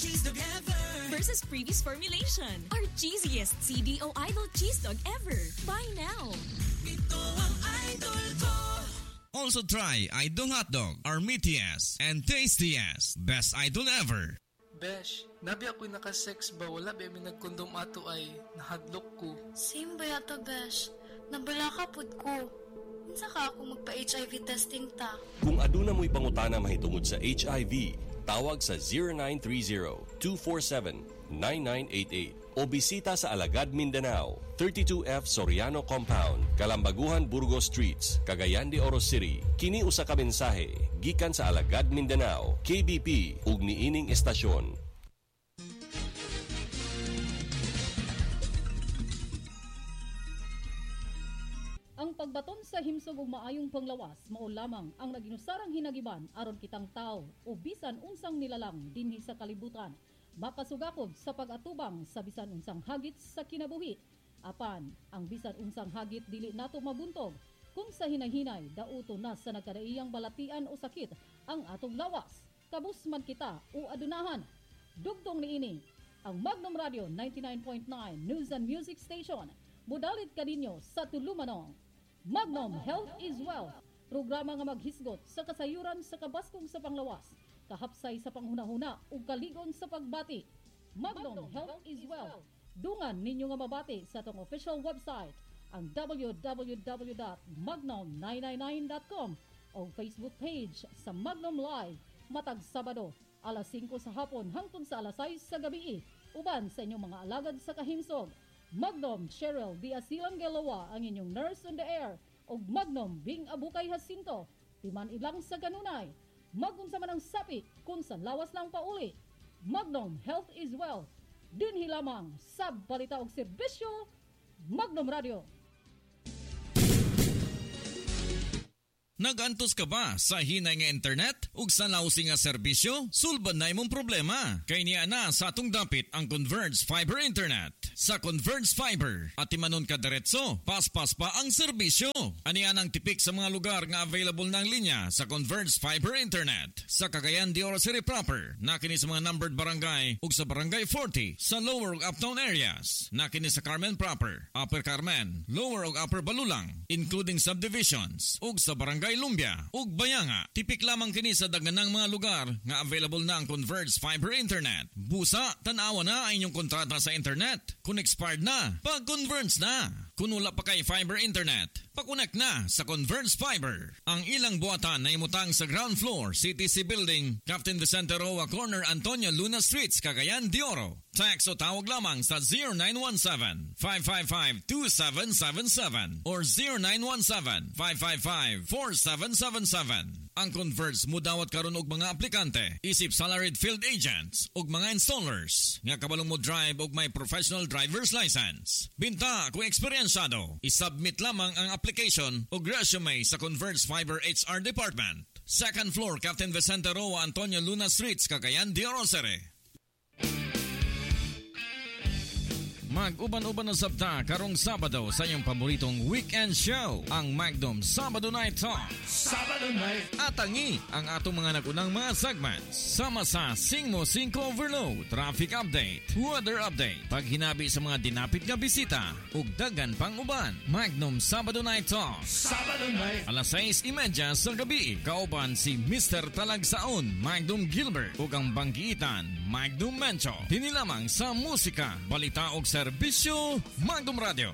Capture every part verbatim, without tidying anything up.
cheese dog ever. Versus previous formulation. Our cheesiest C D O Idol cheese dog ever. Buy now. Ito ang idol ko. Also try Idol Hotdog, our meatiest and tastiest. Best Idol ever. Besh, nabi ako'y nakasex ba? Wala ba may nagkondom ato ay nahadlok ko. Same ba yata, Besh? Nabala ka pud ko. Unsa ka ako magpa-H I V testing ta? Kung aduna mo'y pangutana mahitungod sa H I V, tawag sa zero nine three zero, two four seven, nine nine eight eight o bisita sa Alagad, Mindanao, thirty-two F Soriano Compound, Kalambaguhan, Burgos Streets, Cagayan de Oro City. Kini usa ka mensahe gikan sa Alagad, Mindanao, K B P ug niining estasyon. Ang pagbaton sa himsog ug maayong panglawas mao lamang ang naginusarang hinagiban aron kitang tao o bisan unsang nilalang dinhi sa kalibutan makasugakod sa pag-atubang sa bisan unsang hagit sa kinabuhi. Apan ang bisan unsang hagit dili nato mabuntog kung sa hinay-hinay dauto na sa nagkadaiyang balatian o sakit ang atong lawas. Kabus man kita o adunahan. Dugtong niini ang Magnum Radio ninety-nine point nine News and Music Station. Mudalit kaninyo sa tulumanong Magnum Health is Wealth, programa nga maghisgot sa kasayuran sa kabaskong sa panglawas, kahapsay sa panghunahuna ug kaligon sa pagbati. Magnum Health is Wealth. Dungan ninyo nga mabati sa atong official website, ang w w w dot magnum nine nine nine dot com o Facebook page sa Magnum Live matag Sabado, alas singko sa hapon hangtod sa alas sais sa gabi, uban sa inyong mga alagad sa kahimsog. Magnum Cheryl D. Asilang Gelawa ang inyong nurse on the air o Magnum Bing Abukay Jacinto timan ilang sa kanunay. Magnum sa manang sapi kung sa lawas lang pauli. Magnum Health is Wealth. Dinhi lamang sa balita og serbisyo Magnum Radio. Nagantos ka ba sa hinay nga internet ug sa lausing nga serbisyo? Sulban na imong problema. Kay niya na sa atong dapit ang Converge Fiber Internet. Sa Converge Fiber, at imanon ka diretso, paspas pa ang serbisyo. Anian ang tipik sa mga lugar nga available ng linya sa Converge Fiber Internet. Sa Cagayan de Oro City proper, nakini sa mga numbered barangay ug sa Barangay forty sa lower ug uptown areas. Nakini sa Carmen proper, Upper Carmen, lower ug upper Balulang, including subdivisions ug sa Barangay Lumbia ug Bayanga. Tipik lamang kini sa daganang mga lugar nga available na ang Converge Fiber Internet. Busa, tanawa na ang inyong kontrata sa internet. Kung expired na, pag-converge na. Kung wala pa kay fiber internet, pakunek na sa Converge Fiber. Ang ilang buhatan na imutang sa ground floor, C T C Building, Captain Vicente Roa Corner, Antonio Luna Streets, Cagayan de Oro. Text o tawag lamang sa zero nine one seven, five five five, two seven seven seven or zero nine one seven, five five five, four seven seven seven. Ang Converge mudawat karon og mga aplikante, isip salaried field agents ug mga installers nga kabalong mo drive og may professional driver's license. Binta kung eksperyensado, isubmit lamang ang application ug resume sa Converge Fiber H R Department. Second floor, Captain Vicente Roa, Antonio Luna Streets, Cagayan de Oro City. Mag-uban-uban na sabta karong Sabado sa iyong paboritong weekend show, ang Magnum Sabado Night Talk. Sabado Night. Atangi ang atong mga nagunang mga segments. Sama sa Sing Mo Cinco Overload, Traffic Update, Weather Update, paghinabi sa mga dinapit nga bisita, ug dagan pang uban. Magnum Sabado Night Talk. Sabado Night. Alas sais imedya sa gabi, kauban si Mister Talagsaon, Magnum Gilbert, ug ang banggiitan, Magnum Mencho. Dinilamang sa musika, balita ug serbisyo, Magnum Radio.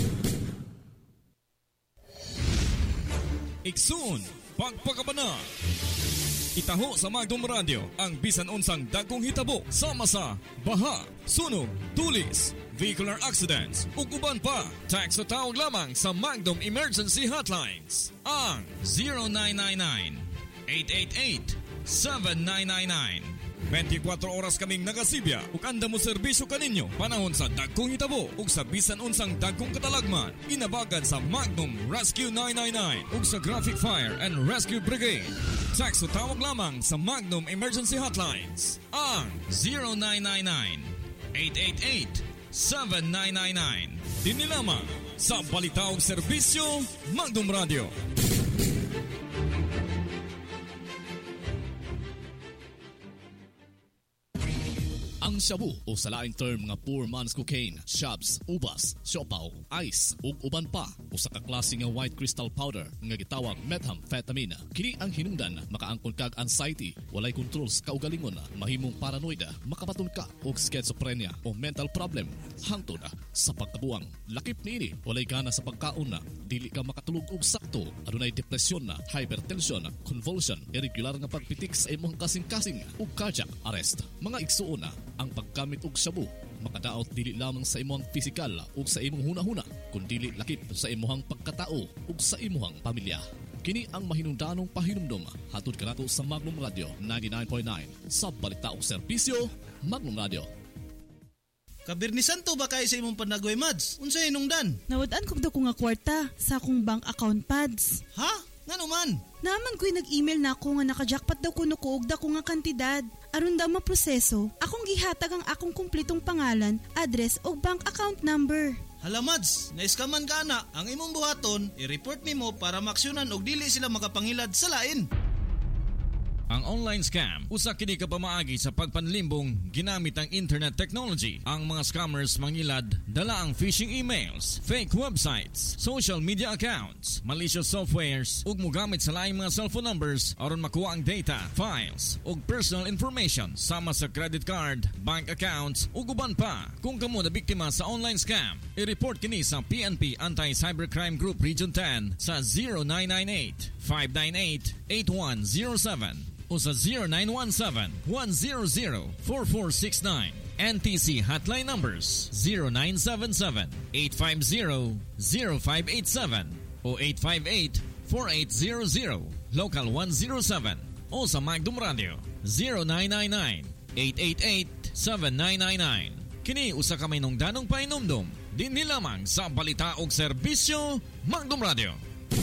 Iksun, pagpakabana. Itaho sa Magnum Radio ang bisan unsang dagkong hitabo sama sa baha, sunog, tulis, vehicular accidents ug uban pa. Text o tawag lamang sa Magnum Emergency Hotlines. Ang zero nine nine nine, eight eight eight, seven nine nine nine. twenty-four oras kaming nagasibya ug anda mo serbisyo kaninyo panahon sa dagkong hitabo ug sa bisan unsang dagkong katalagman. Inabagan sa Magnum Rescue nine nine nine ug sa Graphic Fire and Rescue Brigade. Text o tawag lamang sa Magnum Emergency Hotlines. Ang zero nine nine nine, eight eight eight, seven nine nine nine. Dinilamang sa balita ug serbisyo, Magnum Radio. Ang shabu o sa laing term nga poor man's cocaine, shabs, ubas, siopaw, ice ug uban pa usa ka klase nga white crystal powder nga gitawag methamphetamine. Kini ang hinungdan makaangkon kag anxiety, walay kontrol sa kaugalingon, mahimong paranoid, makabaton ka og schizophrenia o mental problem hangtod sa pagkabuang. Lakip niini walay gana sa pagkaon, dili ka makatulog og sakto, adunay depresyon, hypertension, convulsion, irregular nga pagpitik sa imong kasing-kasing ug cardiac arrest. Mga igsuon ang paggamit og shabu makadaot dili lamang sa imong pisikal ug sa imong hunahuna, kundi lakip sa imong pagkatao ug sa imong pamilya. Kini ang mahinungdanong pahinumdom hatod kanato sa Magnum Radio ninety-nine point nine sa balita ug serbisyo Magnum Radio. Kabirnisan to ba kay sa imong panagway, Mads? Unsay hinungdan? Nawad-an kog daw ko nga kwarta sa akong bank account pads. Ha? Ngano man? Naman ko'y nag-email na ako nga naka-jackpot daw ko nukuog da ko nga kantidad. Aron daw maproseso, akong gihatag ang akong kumplitong pangalan, address o bank account number. Hala, Mads, naiskaman ka na. Ang imong buhaton, i-report nimo para maksyonan og dili sila makapangilad sa lain. Ang online scam, usa kini ka pamaagi sa pagpanlimbong ginamit ang internet technology. Ang mga scammers mangilad dala ang phishing emails, fake websites, social media accounts, malicious softwares ug mogamit sa laing mga cellphone numbers aron makuha ang data, files ug personal information sama sa credit card, bank accounts ug uban pa. Kung kamo na biktima sa online scam, i-report kini sa P N P Anti-Cybercrime Group Region ten sa zero nine nine eight, five nine eight, eight one zero seven o sa zero nine one seven, one zero zero, four four six nine. N T C hotline numbers zero nine seven seven, eight five zero, zero five eight seven o eight five eight, four eight zero zero, local one zero seven o sa Magnum Radio zero nine nine nine, eight eight eight, seven nine nine nine. Kini usa ka mahinungdanong pahinumdom dinhi lamang sa balita ug serbisyo Magnum Radio.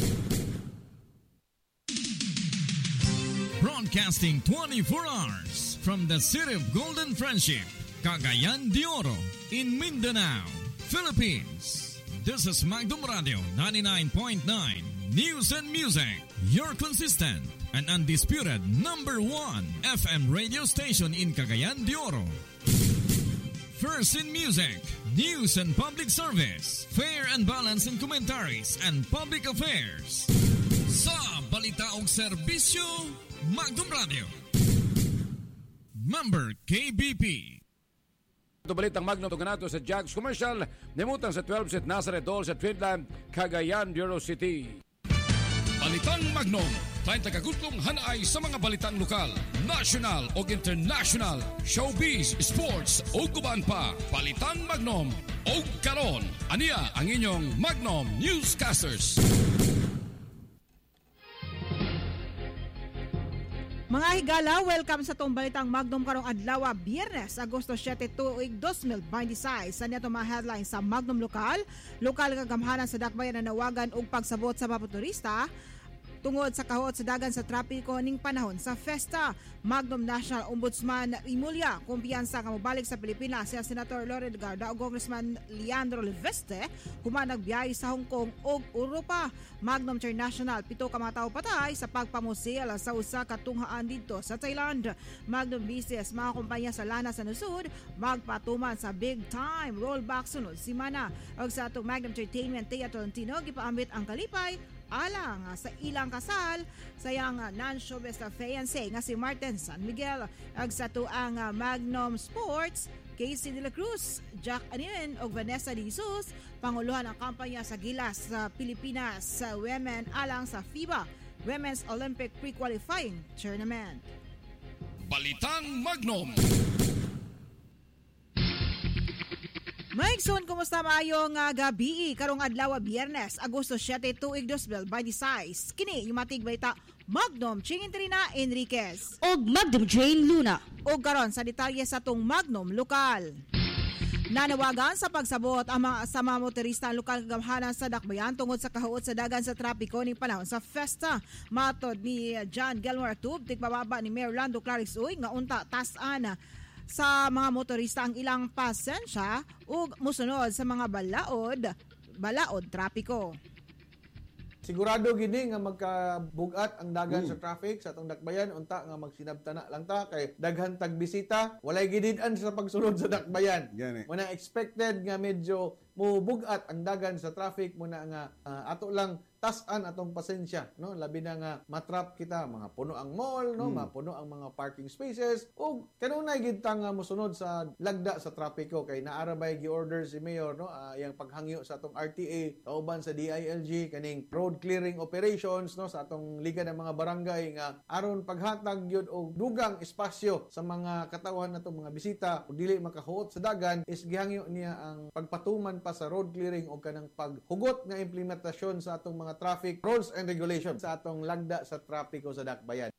Broadcasting twenty-four hours from the city of Golden Friendship, Cagayan de Oro, in Mindanao, Philippines. This is Magnum Radio ninety-nine point nine News and Music, your consistent and undisputed number one F M radio station in Cagayan de Oro. First in music, news and public service, fair and balance in commentaries and public affairs. Sa balita ug serbisyo Magnum Radio. Member K B P. Ito balitang Magnum tuganato sa Jags Commercial, nimutang sa twelve Set Nazareth Hall sa Twinland, Cagayan de Oro City. Balitang Magnum, treinta kagutlong hanay sa mga balitang lokal, national o international, showbiz, sports o kuban pa. Balitang Magnum o karon. Aniya ang inyong Magnum Newscasters. Mga higala, welcome sa itong balitang Magnum karong adlaw, Biyernes, Agosto siyete, tuig two thousand twenty-six. Sa niya mga headlines sa Magnum Lokal, lokal kagamhanan sa dakbayan na nawagan og pagsabot sa mga motorista tungod sa kahot sa dagan sa trapiko ning panahon sa festa. Magnum National Ombudsman Rimulya, kumpiyansa nga mobalik sa Pilipinas si Senator Loren Garda o Congressman Leandro Leveste human nagbiyahe sa Hong Kong ug Europa. Magnum International, pito ka mga tao patay sa pagpamusil sa usa ka tunghaan dito sa Thailand. Magnum Business, mga kumpanya sa lana sa nasud, magpatuman sa big time rollback sunod simana. Og sa atong Magnum Entertainment, Tia Tolentino, gipaambit ang kalipay alang sa ilang kasal sa iyang non-showbiz na fiancé nga si Martin San Miguel. Ag sa tuang Magnum Sports, Casey De La Cruz, Jack Anin o Vanessa De Jesus, panguluhan ang kampanya sa gilas sa Pilipinas sa women alang sa FIBA Women's Olympic Pre-Qualifying Tournament. Balitang Magnum. Maigsoon, kumusta maayong uh, gabi karong adlaw Biyernes, Agosto siyete, tuig two thousand twenty-six. Kini yung matig balita Magnum Chingintrina Enriquez og Magnum Jane Luna. Og karon sa detalye sa tong Magnum Lokal. Nanawagan sa pagsabot ang mga, sa mga motorista ang lokal kagamhanan sa dakbayan tungod sa kahuot sa dagan sa trapiko ning panahon sa festa. Matod ni John Gilmore Tub, tigpababa ni Mayor Lando Clarice Uy nga unta tas-an sa mga motorista ang ilang pasensya ug musunod sa mga balaod balaod trapiko. sigurado gini nga magkabugat ang dagan Mm. sa traffic sa atong dakbayan unta nga magsinabtana lang ta kay daghan tag bisita walay gidid-an sa pagsulod sa dakbayan. Gani. Muna expected nga medyo mubugat ang dagan sa traffic muna nga ah, ato lang tas-an atong pasensya, no? Labi na nga matrap kita, mga puno ang mall, no? Hmm. Mapuno ang mga parking spaces. O kanunay gid ta nga mosunod sa lagda sa trapiko kay naarabay gi-order si Mayor, no? Uh, yang paghangyo sa atong R T A, kauban sa D I L G kaning road clearing operations, no? Sa atong liga ng mga barangay nga aron paghatag gyud og dugang espasyo sa mga katawan natong mga bisita ug dili makahuot sa dagan is gihangyo niya ang pagpatuman pa sa road clearing o kanang paghugot nga implementasyon sa atong mga traffic rules and regulations sa atong lagda sa trapiko sa dakbayan.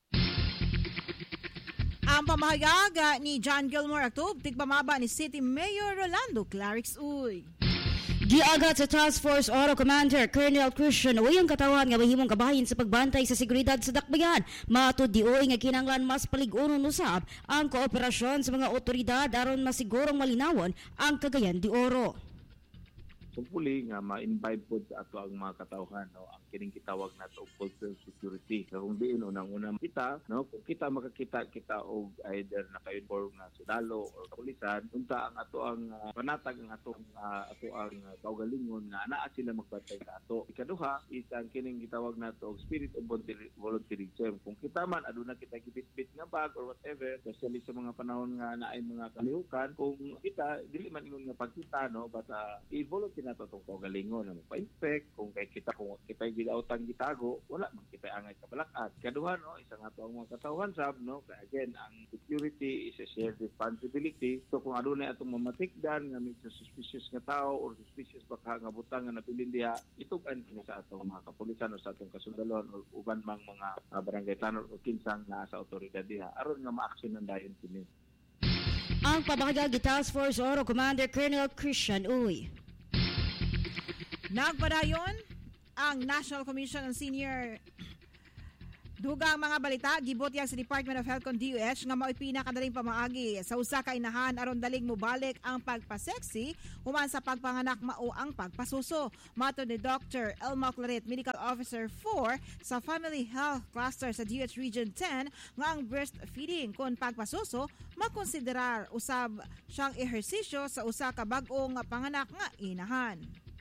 Ang pamahayaga ni John Gilmore Actub, tigpamaba ni City Mayor Rolando Clarix Uy. Giagat sa Task Force Oro Commander Colonel Christian Uy ang katawan nga mahimong kabahin sa pagbantay sa seguridad sa dakbayan. Matud di Uy nga kinanglan mas palig-unon usab ang kooperasyon sa mga otoridad aron masigurong malinawon ang Cagayan de Oro. Hopefully nga ma-invite po sa ato ang mga katawhan, no, ang kining gitawag nato og cultural security. So kung diin unang-una kita, no, kung kita makakita kita og either naka-uniform na sundalo or kapulisan, unta ang ato ang uh, panatag ang atong uh, ato ang uh, kaugalingon nga anaa sila magbantay sa ato. Ikaduha is ang kining gitawag nato og spirit of volunteerism. Kung kita man aduna kita gibitbit nga bag or whatever, especially sa mga panahon nga naay mga kalihukan, kung kita dili man ingon nga pagkita, no, but uh, i-volunteer nato itong kaugalingon na magpa-inspect kung kay kita kung kita gidaotang gitago wala man kita angay kabalakad. Kaduha, no, isang ato ang mga katawhan sab, no, kay again ang security is a shared responsibility. So kung adunay atong mamatikdan nga medyo suspicious nga tao or suspicious baka nga butang nga napilin diha, itugan kini sa atong mga kapulisan o sa atong kasundalon o uban mang mga uh, barangay tanod o kinsang na sa otoridad diha aron nga ma-aksyonan dayon kini. Ang pabahagag ni Task Force Oro Commander Colonel Christian Uy. Nagpadayon ang National Commission on Senior dugang mga balita gibutyag sa Department of Health kon D O H nga mao'y pinakadaling pamaagi sa usa ka inahan aron daling mobalik ang pagpaseksi human sa pagpanganak mao ang pagpasuso. Mato ni Doctor Elma Claret, Medical Officer four sa Family Health Cluster sa D O H Region ten nga ang breastfeeding kon pagpasuso makonsiderar usab siyang ehersisyo sa usa ka bag-ong panganak nga inahan.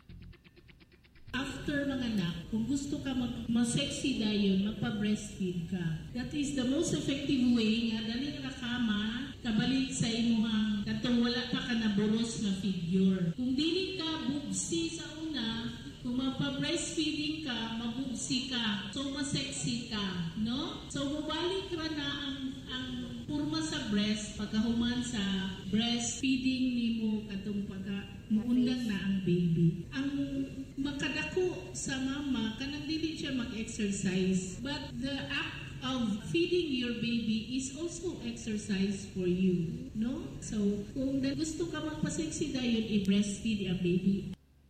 After manganak, kung gusto ka mag ma-sexy dayon, magpa-breastfeed ka. That is the most effective way nga dali ka kama, kabalik sa imuhang katong wala pa ka naburos na figure. Kung dili ka bubsi sa una, kung magpa-breastfeeding ka, mabubsi ka. So, ma-sexy ka, no? So, mabalik ra na ang ang purma sa breast pagkahuman sa breastfeeding nimo katong pagka muundang na ang baby. Ang makadako sa mama kanang dili siya mag-exercise, but the act of feeding your baby is also exercise for you, no? So kung gusto ka magpa-sexy dayon, i-breastfeed ang baby.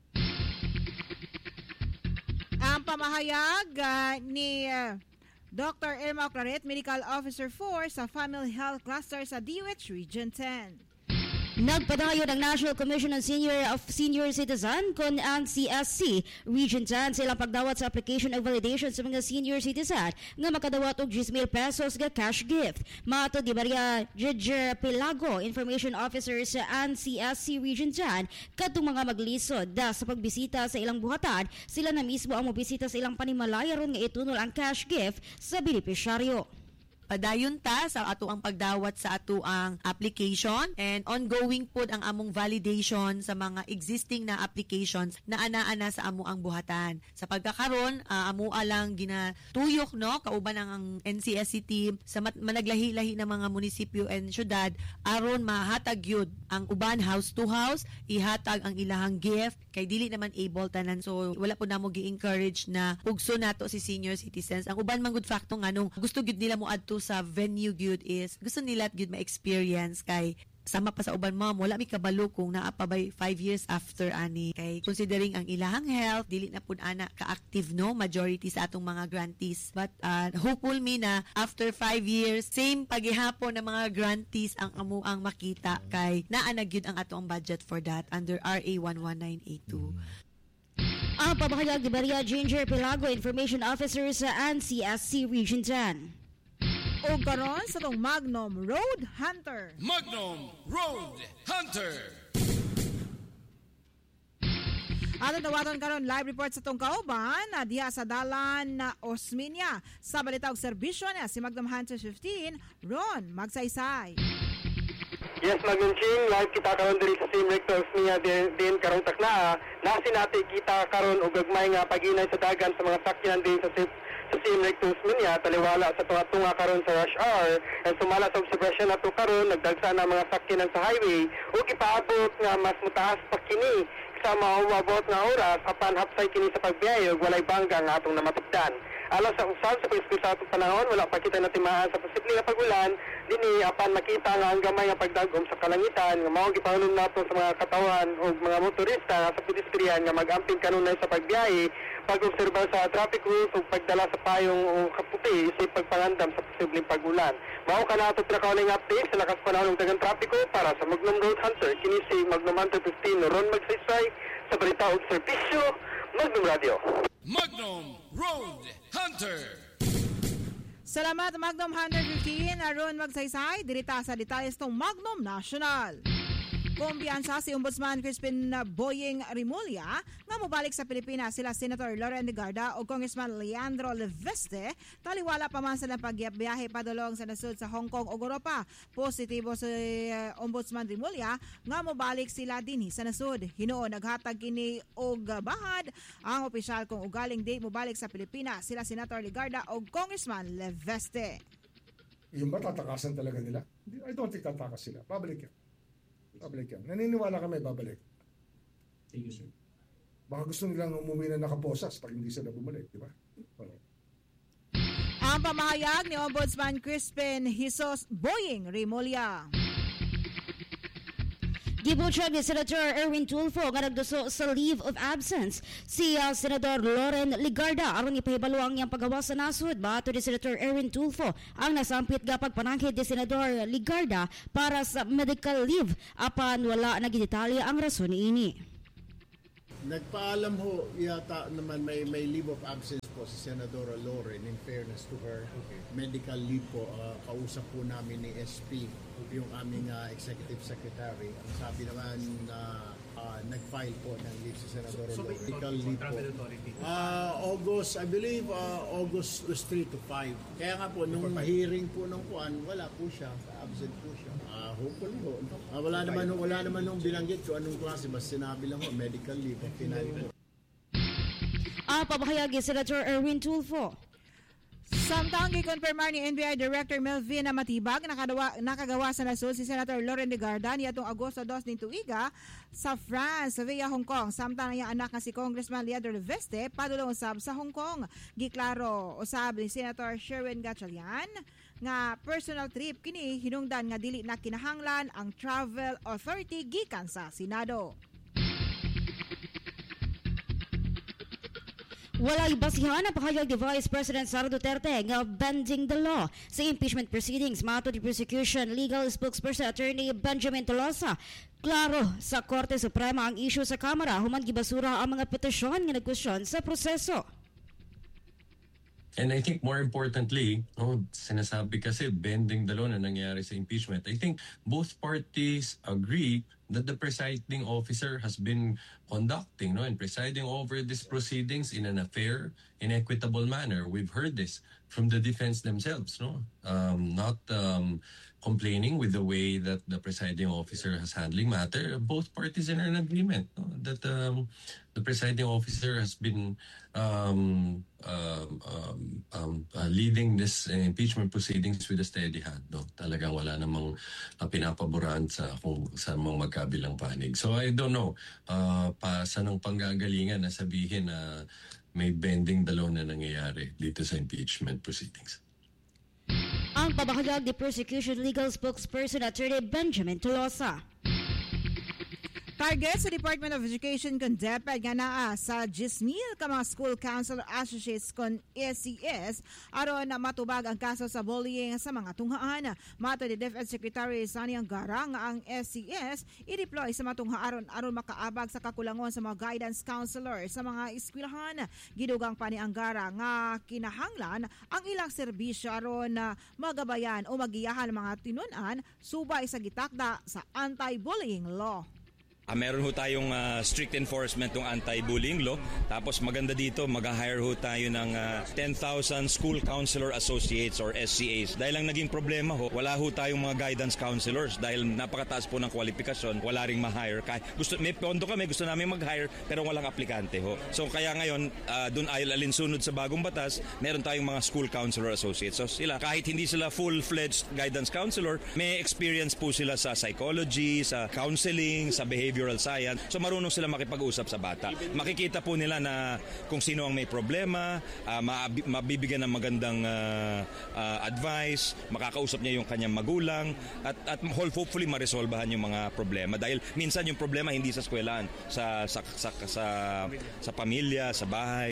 Ang pamahayag uh, ni uh, Doctor Elma Claret, Medical Officer four sa Family Health Cluster sa D O H Region ten. Nagpadayon ang National Commission on Senior of Senior Citizen kon ang C S C Region ten sa ilang pagdawat sa application of validation sa mga senior citizen nga makadawat og ten mil pesos nga cash gift. Mato di Maria Giger Pelago, Information Officer sa N C S C Region ten, kadtong mga maglisod da sa pagbisita sa ilang buhatan, sila na mismo ang mobisita sa ilang panimalay aron nga itunol ang cash gift sa benepisyaryo. Padayon ta sa ato ang pagdawat sa ato ang application and ongoing pod ang among validation sa mga existing na applications na ana-ana sa amo ang buhatan. Sa pagkakaron, uh, amo alang ginatuyok, no, kauban ang, ang N C S C team sa mat- managlahi-lahi na mga munisipyo and syudad aron mahatag yun ang uban house to house, ihatag ang ilahang gift kay dili naman able tanan. So wala po namo gi-encourage na pugso nato si senior citizens. Ang uban man good facto nganong gusto gyud nila mo adto sa venue gyud is gusto nila gyud ma-experience kay sama pa sa uban mom wala mi kabalo kung naa pa bay five years after ani kay considering ang ilahang health dili na pud ana ka-active, no, majority sa atong mga grantees, but uh, hopeful mi na after five years same paghihapon na mga grantees ang amo ang makita kay naa na gyud ang atong budget for that under R A one one nine eight two. Ang pamahayag ni Maria Ginger Pelago, Information Officer sa N C S C Region ten. O karon sa tong Magnum Road Hunter. Magnum Road Hunter. Ato nawaton karon live report sa tong kauban na diha sa dalan na Osmeña. Sa balita og serbisyo na si Magnum Hunter fifteen, Ron Magsaysay. Yes, Magnum Ching, live kita karon diri sa Sim Rector Osmeña din, din karong takna. Nasi natin kita karon og gagmay nga paginay sa dagan sa mga sakyanan din sa sa Sim Rector Osmeña, taliwala sa tunga-tunga karon sa rush hour. And sumala sa observation nato karon nagdagsa na mga sakyanan sa highway ug ipaabot nga mas mutaas pa kini sa maumabot nga oras apan hapsay kini sa pagbiyahe ug walay bangga nga atong namatugdan. Alas sa usab sa pagspil sa atong panahon, wala pa kita natimaan sa posible nga pagulan, dini apan makita nga ang gamay nga pagdagom sa kalangitan nga mao gipahunom nato sa mga katawan ug mga motorista sa pedestrian nga mag-amping kanunay sa pagbiyahe, pag-obserba sa traffic rules ug pagdala sa payong o kaputi sa pagpangandam sa posibleng pagulan. Mao ka nato pinakauling update sa lakas panahon ug daghang trapiko para sa Magnum Road Hunter. Kini si Magnum Hunter fifteen Ron Magsaysay sa balita ug serbisyo Magnum Radio. Magnum Road Hunter. Salamat Magnum Hunter fifteen, Ron Magsaysay, dirita sa detalles tong Magnum National. Kumbiyansa si Ombudsman Crispin Boying Rimulya nga mobalik sa Pilipinas sila Senator Loren Legarda o Congressman Leandro Leveste taliwala pa man sa pagbiyahe padulong sa nasud sa Hong Kong o Europa. Positibo si uh, Ombudsman Rimulya nga mobalik sila dinhi sa nasud. Hinuon naghatag kini og bahad ang opisyal kung ugaling day mobalik sa Pilipinas sila Senator Legarda o Congressman Leveste. Yung ba tatakasan talaga nila? I don't think tatakas sila. Babalik yan. Babalik yan. Naniniwala kami, babalik. Thank you, sir. Baka gusto nilang umuwi na nakaposas pag hindi sila bumalik, di ba? Okay. Ang pamahayag ni Ombudsman Crispin Jesus Boying Rimulya. Gibutyag ni Senator Erwin Tulfo nga nagduso sa leave of absence si uh, Senador Loren Legarda aron ipahibalo ang iyang paggawa sa nasud. Bato ni Senator Erwin Tulfo ang nasampit nga pagpanangkit ni Senador Legarda para sa medical leave apan wala nagidetalye ang rason niini. Nagpaalam ho yata naman may may leave of absence po si Senadora Loren in fairness to her. Okay. Medical leave po, uh, kausap po namin ni S P yung aming uh, executive secretary. Ang sabi naman na uh, uh, nag-file po ng leave si Senadora so, so Loren. Medical leave po. Uh, August, I believe uh, August was three to five. Kaya nga po, nung hearing po ng kuan, wala po siya. Absent po siya. Uh, hopefully ho. Uh, wala naman wala naman nung binanggit ko anong klase, basta sinabi lang ho, medical leave ang pinay po. Ah, pabahayagi Senator Erwin Tulfo. Samtang gikonfirmar ni N B I Director Melvin Matibag nakagawa, nakagawa sa nasud si Senator Loren Legarda niadtong Agosto dos ning tuiga sa France, sa Via Hong Kong. Samtang ang anak nga si Congressman Leandro Leveste padulong usab sa Hong Kong. Giklaro usab ni Senator Sherwin Gatchalian nga personal trip kini hinungdan nga dili na kinahanglan ang travel authority gikan sa Senado. Walay basihan ang pahayag ni Vice President Sara Duterte nga bending the law sa impeachment proceedings. Mato ni Prosecution Legal Spokesperson Attorney Benjamin Tolosa. Klaro sa Korte Suprema ang issue sa Kamara human gibasura ang mga petisyon nga nagkwestiyon sa proseso. And I think more importantly, no, sinasabi kasi bending the law na nangyari sa impeachment. I think both parties agree that the presiding officer has been conducting no, and presiding over these proceedings in an fair and equitable manner. We've heard this from the defense themselves, no, um, not um, complaining with the way that the presiding officer has handling matter. Both parties are in agreement no, that um, the presiding officer has been um, um, um, um, uh, leading this uh, impeachment proceedings with a steady hand. No? Talagang wala namang uh, pinapaboran sa, kung, sa mga magkabilang panig. So I don't know, uh, pa saan ang panggagalingan na sabihin na may bending the law na nangyayari dito sa impeachment proceedings. Ang pabahagag ni Prosecution Legal Spokesperson Attorney Benjamin Tolosa. Target sa Department of Education kon DepEd nga naa sa ten mil ka mga school counselor associates kon S C S aron na matubag ang kaso sa bullying sa mga tunghaan. Mato ni DepEd Secretary Sani Angara nga ang S C S i-deploy sa matungha aron aron makaabag sa kakulangon sa mga guidance counselor sa mga eskwelahan. Gidugang pa ni Angara nga kinahanglan ang ilang serbisyo aron na magabayan o magiyahan mga tinun-an subay sa gitakda sa anti-bullying law. Uh, meron ho tayong uh, strict enforcement ng anti-bullying law. Tapos maganda dito, mag-hire ho tayo ng uh, ten thousand school counselor associates or S C As. Dahil ang naging problema ho, wala ho tayong mga guidance counselors dahil napakataas po ng kwalifikasyon, wala ring ma-hire. Gusto, may pondo kami, gusto namin mag-hire pero walang aplikante ho. So kaya ngayon, uh, dun ay alinsunod sa bagong batas, meron tayong mga school counselor associates. So sila, kahit hindi sila full-fledged guidance counselor, may experience po sila sa psychology, sa counseling, sa behavior behavioral science. So marunong sila makipag-usap sa bata. Makikita po nila na kung sino ang may problema, uh, mabibigyan ng magandang uh, uh, advice, makakausap niya yung kanyang magulang at, at hopefully maresolbahan yung mga problema. Dahil minsan yung problema hindi sa eskwelahan, sa, sa, sa, sa, sa pamilya, sa bahay.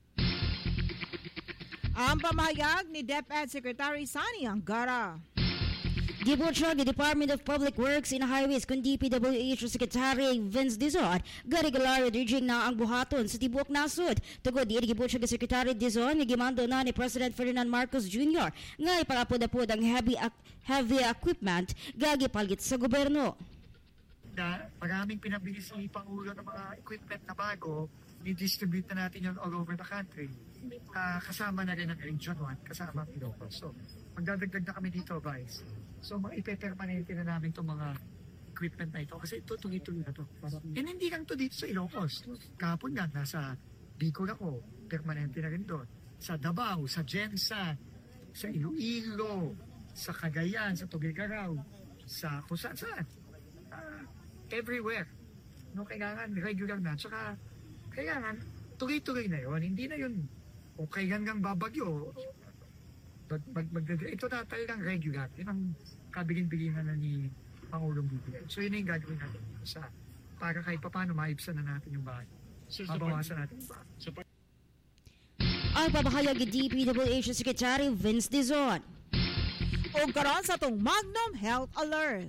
Ang pamahayag ni DepEd Secretary Sani Angara. Gibutsya ni Department of Public Works and Highways kung D P W H Secretary Vince Dizon ga-regular diriging na ang buhaton sa tibuok nasod. Tugod di gibutsya ni Secretary Dizon nga gimando na ni President Ferdinand Marcos Junior nga ipalapod-apod ang heavy heavy equipment gagipalit sa gobyerno. Na maraming pinabili si Pangulo ng mga equipment na bago, ni-distribute na natin yun all over the country. Uh, kasama na rin ang Region one, kasama ang Ilocos. So, magdadagdag na kami dito, Vice. So, mga ipe-permanente na namin itong mga equipment na ito. Kasi ito, tuloy-tuloy na ito. And hindi lang ito dito sa Ilocos. Kahapon nga, nasa Bicol ako, permanente na rin doon. Sa Davao, sa Jensa, sa Iloilo, sa Cagayan, sa Tuguegarao, sa kung saan-saan. Uh, everywhere. No, kailangan regular na. Tsaka, kailangan tuloy-tuloy na yun. Hindi na yun, o kailangan babagyo, mag, mag, mag, ito na talagang regular. Yun ang kabilin-bilingan na ni Pangulong B B M. So yun yung gagawin natin sa, para kahit pa paano maibsan na natin yung bahay. Mabawasan natin yung bahay. So, ang papahayag ni D P W H Secretary Vince Dizon. O karon sa itong Magnum Health Alert.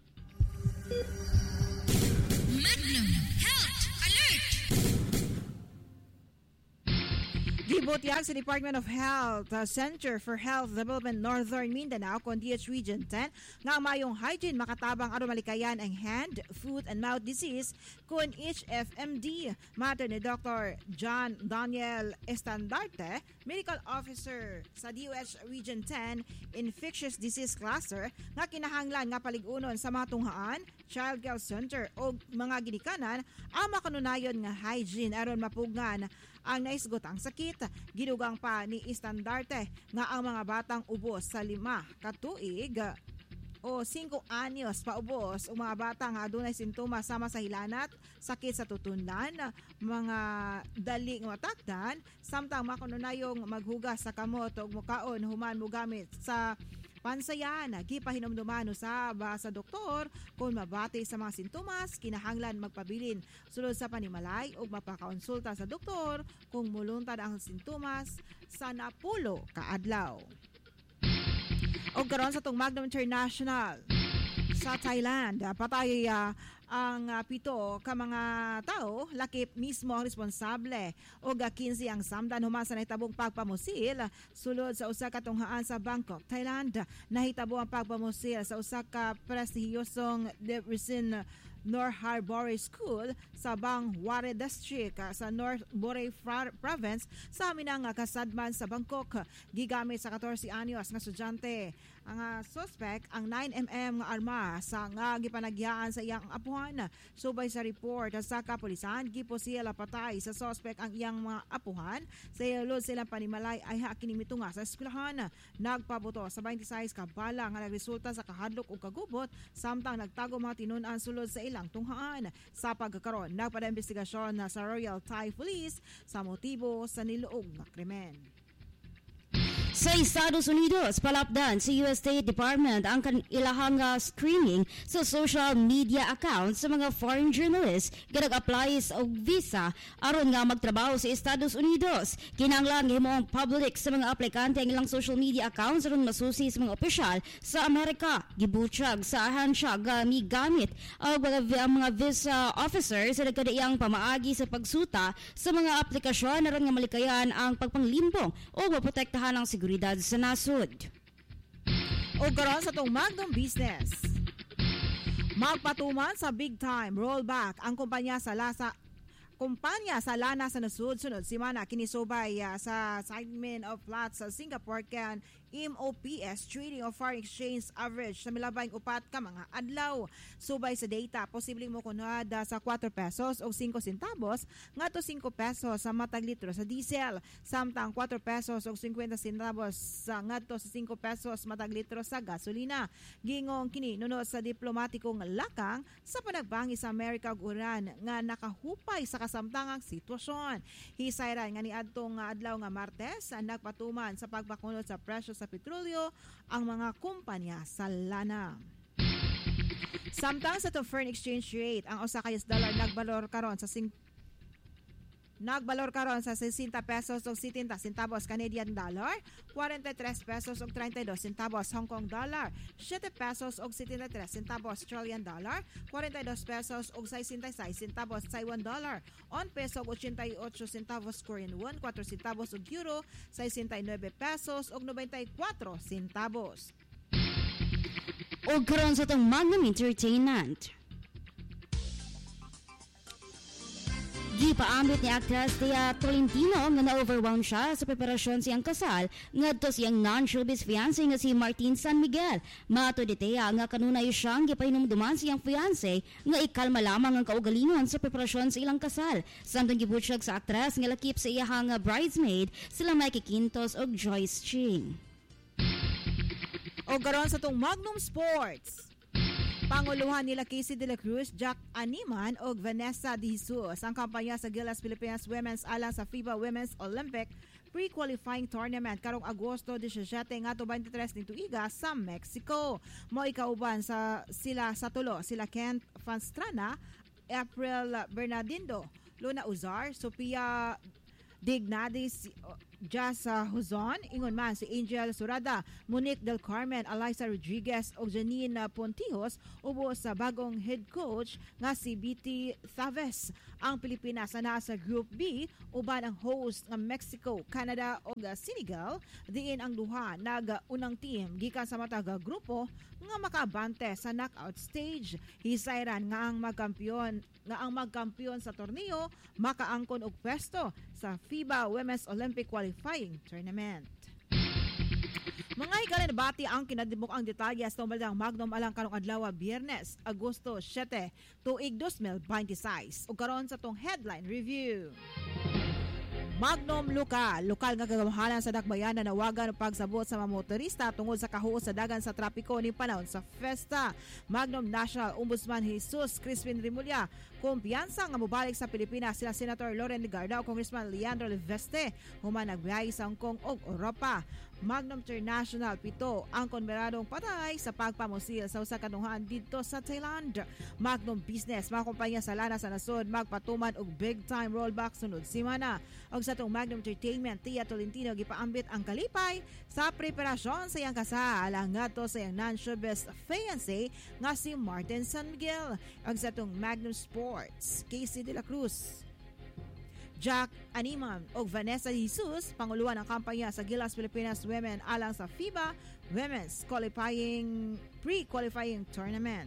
Magnum Health Alert! Gibutyag sa Department of Health uh, Center for Health Development Northern Mindanao kon D H Region ten nga mayong hygiene makatabang aron malikayan ang hand, foot and mouth disease kon H F M D. Matter ni Doctor John Daniel Estandarte, Medical Officer sa D O H Region ten Infectious Disease Cluster nga kinahanglan nga paligunon sa mga tunghaan, child care center o mga ginikanan ang makanunayon nga hygiene aron mapugnan ang naisgotang sakit. Gidugang pa ni Estandarte nga ang mga batang ubos sa lima katuig o singko anyos pa ubos o mga bata nga adunay sintomas sama sa hilanat, sakit sa tutundan, mga dali nga matakdan, samtang makununayong maghugas sa kamot o mukaon human mo gamit sa pansayan. Gipahinomdumano sa ba sa doktor kung mabati sa mga sintomas, kinahanglan magpabilin sulod sa panimalay o mapakaonsulta sa doktor kung muluntad ang sintomas sa napulo kaadlaw. O karon sa tong Magnum International sa Thailand, patay uh, ang uh, pito ka mga tao, lakip mismo ang responsable o gakinsi ang samdan humasa na hitabong pagpamusil sulod sa usa ka tunghaan sa Bangkok, Thailand. Nahitabo ang pagpamusil sa usa ka prestihiyosong Debrecen North Harbor School sa Bangware District sa North Borei Province sa aminang kasadman sa Bangkok. Gigamit sa fourteen anyos nga estudyante ang uh, suspect ang nine millimeter nga arma sa nga gipanagyaan sa iyang apuhan. Subay sa report sa kapulisan, giposil patay sa suspect ang iyang mga apuhan. Sa ilod silang panimalay ay hakinimito nga sa eskwelahan. Nagpabuto sa twenty-six ka bala nga nagresulta sa kahadlok o kagubot samtang nagtago mga tinun-an sulod sa ilang tunghaan. Sa pagkakaroon, nagpada investigasyon na sa Royal Thai Police sa motibo sa niluog nga krimen. Sa Estados Unidos, palapdan sa U S State Department ang ilahang uh, screening sa social media accounts sa mga foreign journalists nga nag-apply sa visa aron nga magtrabaho sa Estados Unidos. Kinahanglan himong public sa mga aplikante ang ilang social media accounts aron masusi sa mga opisyal sa Amerika. Gibutyag sa ahansya nga migamit ang mga, mga visa officers sa nagkadaiyang pamaagi sa pagsuta sa mga aplikasyon aron nga malikayan ang pagpanglimbong o maprotektahan ang seguridad sa nasod. O karon sa tong Magnum Business. Magpatuman sa big time rollback ang kumpanya sa lasa kumpanya sa lana sa nasud-sunod simana kinisubay uh, sa assignment of plots sa Singapore kan M O P S Trading of Foreign Exchange Average sa milabay upat ka mga adlaw. Subay sa data, posibleng mo kunwad sa four pesos o five centavos ngadto five pesos sa matag litro sa diesel, samtang four pesos o fifty centavos sa ngadto sa five pesos matag litro sa gasolina. Gingong kini nuno sa diplomatikong lakang sa panagbangi sa Amerika ug Iran nga nakahupay sa kasamtangang sitwasyon. Hisayran nga niadtong adlaw nga Martes nagpatuman sa pagbakunot sa presyo sa petrolyo ang mga kumpanya sa lana. Samtang sa to foreign exchange rate, ang usa ka U S dollar nagbalor karon sa sing Nagbalor karon sa sixty pesos o seventy centavos Canadian dollar, forty-three pesos o thirty-two centavos Hong Kong dollar, seven pesos o seventy-three centavos Australian dollar, forty-two pesos o sixty-six centavos Taiwan dollar, one peso o eighty-eight centavos Korean won, four centavos o euro, sixty-nine pesos o ninety-four centavos. O karon sa tong Magnum Entertainment. Gipaambit ni actress Tia Tolentino nga na-overwhelm siya sa preparasyon siyang kasal ngadto siyang non-showbiz fiancé nga si Martin San Miguel. Mato di Tia nga kanunay siyang gipahinumduman siyang fiancé nga ikalma lamang ang kaugalingon sa preparasyon sa ilang kasal. Samtang gibutyag sa actress nga lakip sa iyahang bridesmaid sila Mikey Quintos ug Joyce Ching. O garon sa tong Magnum Sports. Panguluhan nila Casey De La Cruz, Jack Animan o Vanessa De Jesus ang kampanya sa Gilas Pilipinas Women's alang sa FIBA Women's Olympic pre-qualifying tournament karong Agosto seventeen ngadto twenty-three ning tuiga sa Mexico. Mo ikauban sa sila sa tulo, sila Kent Fanstrana, April Bernardino, Luna Uzar, Sophia Dignadis, Jazz Huzon, ingon man si Angel Surada, Monique Del Carmen, Eliza Rodriguez o Janine Pontijos ubo sa bagong head coach nga si B T Thaves. Ang Pilipinas na nasa Group B uban ang host ng Mexico, Canada o Senegal. Diin ang duha nag-unang team gikan sa matag grupo nga makabante sa knockout stage. Hisayran nga ang magkampiyon nga ang magkampiyon sa torneo makaangkon og pwesto sa FIBA Women's Olympic Qualifying Tournament. Mga higala na bati ang kinadibok ang detalye sa tumbaldang Magnum alang karong adlaw Biyernes, Agosto seven, tuig twenty twenty-six. Ug karon sa tong headline review. Magnum Lokal, lokal nga kagamahalan sa Dakbayan na nawagan pagsabot sa mga motorista tungod sa kahuos sa dagan sa trapiko ni panahon sa festa. Magnum National Ombudsman Jesus Crispin Rimulya, kumpiyansa nga mobalik sa Pilipinas sila Senator Loren Ligarda o Congressman Leandro Leveste, human nagbiyahe sa Hong Kong o Europa. Magnum International, pito ang konberadong patay sa pagpamusil sa usa ka duhaan didto sa Thailand. Magnum Business, mga kumpanya sa lana sa nasod magpatuman og big time rollback sunod semana. Og sa tong Magnum Entertainment, Tia Tolentino gipaambit ang kalipay sa preparasyon sa iyang kasal ngadto sa iyang non-showbiz fiancé nga si Martin San Miguel. Og sa tong Magnum Sports, Casey De La Cruz, Jack Animan o Vanessa De Jesus, panguluan ng kampanya sa Gilas Pilipinas Women alang sa FIBA Women's Qualifying Pre-Qualifying Tournament.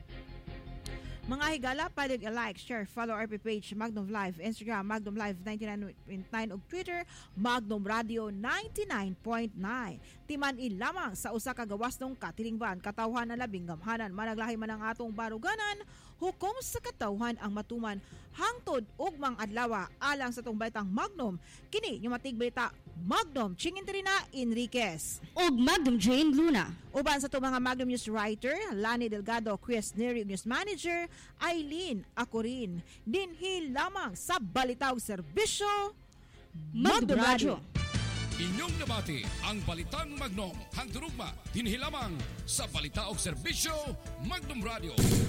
Mga higala, pwede i-like, share, follow R P page Magnum Live, Instagram Magnum Live ninety-nine point nine ug Twitter Magnum Radio ninety-nine point nine. Timan ilamang sa usa ka gawas nung katilingban, katawhan na labing gamhanan, managlahi man ang atong baruganan, hukom sa katawhan ang matuman hangtod ugmang adlaw alang sa tong balitang Magnum. Kini yung matig balita Magnum Chingintrina Enriquez ug Magnum Jane Luna. Uban sa itong mga Magnum News Writer, Lani Delgado, Chris Neri, News Manager, Eileen Acorin. Dinhi lamang sa balitaw serbisyo, Magnum Radio. Inyong nabati ang Balitang Magnom. Hangturugma, dinhi lamang sa Balita og Serbisyo, Magnom Radio.